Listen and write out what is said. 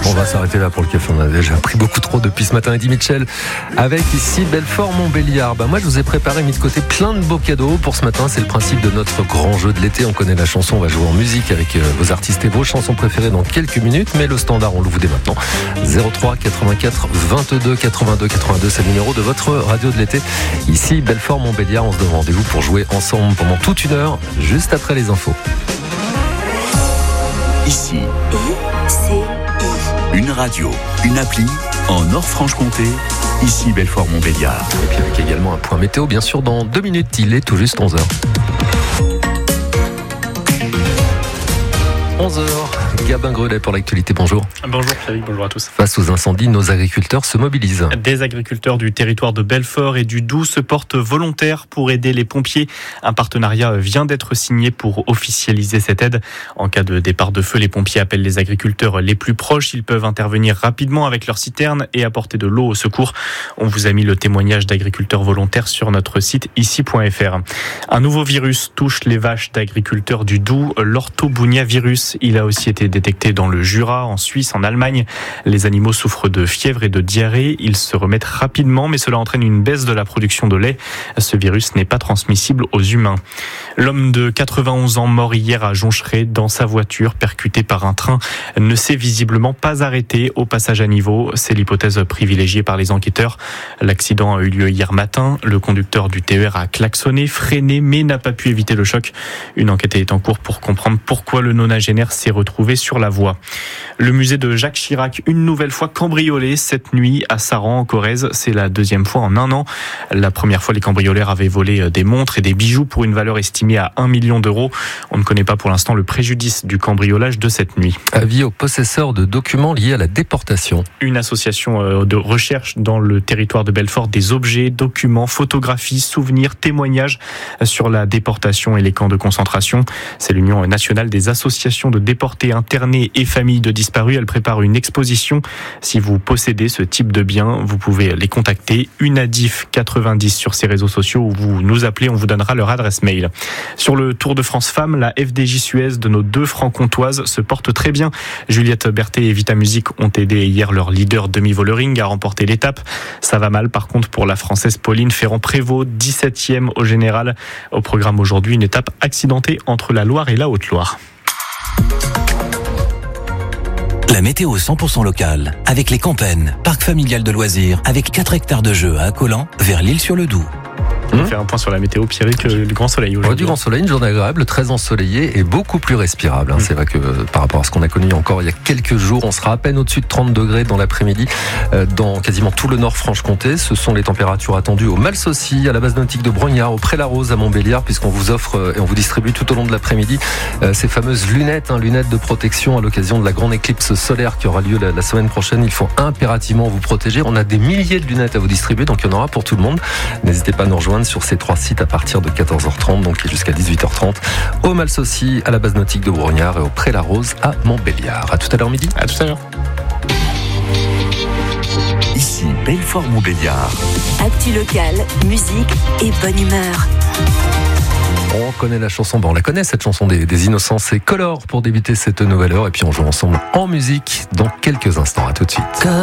On va s'arrêter là pour le café. On a déjà pris beaucoup trop depuis ce matin. Eddie Mitchell avec ici Belfort-Montbéliard. Moi, je vous ai préparé, mis de côté plein de beaux cadeaux pour ce matin. C'est le principe de notre grand jeu de l'été. On connaît la chanson. On va jouer en musique avec vos artistes et vos chansons préférées dans quelques minutes. Mais le standard, on l'ouvre dès maintenant. 03 84 22 82 82. C'est le numéro de votre radio de l'été. Ici Belfort-Montbéliard. On se donne rendez-vous pour jouer ensemble pendant toute une heure, juste après les infos. Ici, une radio, une appli en Nord-Franche-Comté. Ici Belfort-Montbéliard. Et puis avec également un point météo, bien sûr, dans 2 minutes. Il est tout juste 11h. 11h, Gabin Grelet pour l'actualité, bonjour. Bonjour Pierrick, bonjour à tous. Face aux incendies, nos agriculteurs se mobilisent. Des agriculteurs du territoire de Belfort et du Doubs se portent volontaires pour aider les pompiers. Un partenariat vient d'être signé pour officialiser cette aide. En cas de départ de feu, les pompiers appellent les agriculteurs les plus proches. Ils peuvent intervenir rapidement avec leurs citernes et apporter de l'eau au secours. On vous a mis le témoignage d'agriculteurs volontaires sur notre site ici.fr. Un nouveau virus touche les vaches d'agriculteurs du Doubs, l'orthobounia virus. Il a aussi été détecté dans le Jura, en Suisse, en Allemagne. Les animaux souffrent de fièvre et de diarrhée. Ils se remettent rapidement, mais cela entraîne une baisse de la production de lait. Ce virus n'est pas transmissible aux humains. L'homme de 91 ans mort hier à Joncheray dans sa voiture, percuté par un train, ne s'est visiblement pas arrêté au passage à niveau. C'est l'hypothèse privilégiée par les enquêteurs. L'accident a eu lieu hier matin. Le conducteur du TER a klaxonné, freiné, mais n'a pas pu éviter le choc. Une enquête est en cours pour comprendre pourquoi le nonagénaire s'est retrouvé sur la voie. Le musée de Jacques Chirac, une nouvelle fois cambriolé cette nuit à Saran, en Corrèze. C'est la deuxième fois en un an. La première fois, les cambrioleurs avaient volé des montres et des bijoux pour une valeur estimée à 1 million d'euros. On ne connaît pas pour l'instant le préjudice du cambriolage de cette nuit. Avis aux possesseurs de documents liés à la déportation. Une association de recherche dans le territoire de Belfort des objets, documents, photographies, souvenirs, témoignages sur la déportation et les camps de concentration. C'est l'Union nationale des associations de déportés, internés et familles de disparus. Elle prépare une exposition. Si vous possédez ce type de biens, vous pouvez les contacter. UNADIF 90 sur ses réseaux sociaux ou vous nous appelez, on vous donnera leur adresse mail. Sur le Tour de France Femmes, la FDJ Suez de nos deux franc-comtoises se porte très bien. Juliette Berthet et Vita Music ont aidé hier leur leader demi-volering à remporter l'étape. Ça va mal par contre pour la Française Pauline Ferrand-Prévot, 17e au général. Au programme aujourd'hui, une étape accidentée entre la Loire et la Haute-Loire. La météo 100% locale, avec les Campennes, parc familial de loisirs, avec 4 hectares de jeux à Accolan, vers l'Île-sur-le-Doubs. On va faire un point sur la météo, Pierrick, du grand soleil aujourd'hui. Du grand soleil, une journée agréable, très ensoleillée et beaucoup plus respirable. C'est vrai que par rapport à ce qu'on a connu encore il y a quelques jours, on sera à peine au-dessus de 30 degrés dans l'après-midi dans quasiment tout le Nord-Franche-Comté. Ce sont les températures attendues au Malsaucy, à la base nautique de Brognard, au Pré-la-Rose, à Montbéliard, puisqu'on vous offre et on vous distribue tout au long de l'après-midi ces fameuses lunettes, lunettes de protection à l'occasion de la grande éclipse solaire qui aura lieu la semaine prochaine. Il faut impérativement vous protéger. On a des milliers de lunettes à vous distribuer, donc il y en aura pour tout le monde. N'hésitez pas à nous rejoindre sur ces 3 sites à partir de 14h30, donc jusqu'à 18h30, au Malsaucy, à la base nautique de Brognard et au Pré-la-Rose à Montbéliard. À tout à l'heure midi. À tout à l'heure. Ici Belfort-Montbéliard. Actu locale, musique et bonne humeur. On connaît la chanson, on la connaît cette chanson des Innocents, c'est Color pour débuter cette nouvelle heure et puis on joue ensemble en musique dans quelques instants. À tout de suite.